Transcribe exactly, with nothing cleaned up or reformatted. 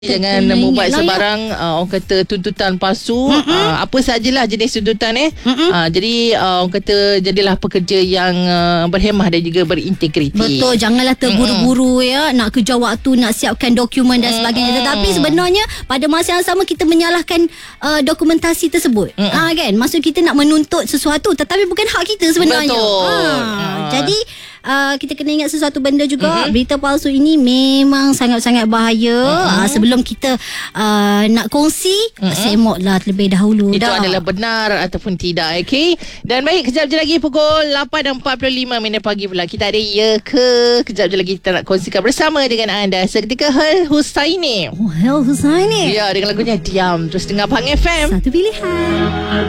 Jangan membuat sebarang uh, orang kata tuntutan palsu. uh, Apa sajalah jenis tuntutan eh. uh, Jadi uh, orang kata jadilah pekerja yang uh, berhemah dan juga berintegriti. Betul, janganlah terburu-buru ya, nak kejar waktu, nak siapkan dokumen dan sebagainya. Tetapi sebenarnya pada masa yang sama kita menyalahkan uh, dokumentasi tersebut. Ah, kan? Maksud kita nak menuntut sesuatu tetapi bukan hak kita sebenarnya. Betul. ha, uh. Jadi Uh, kita kena ingat sesuatu benda juga. Mm-hmm. Berita palsu ini memang sangat-sangat bahaya. Mm-hmm. uh, Sebelum kita uh, nak kongsi, mm-hmm. semoklah terlebih dahulu. Itu dah. adalah benar ataupun tidak. Okay. Dan baik, kejap je lagi pukul lapan dan empat puluh lima minit pagi pula kita ada Ya Ke. Kejap je lagi kita nak kongsikan bersama dengan anda seketika Hel Husaini. Oh, Hel Husaini. Ya, dengan lagunya Diam. Terus dengar Pang F M. Satu pilihan.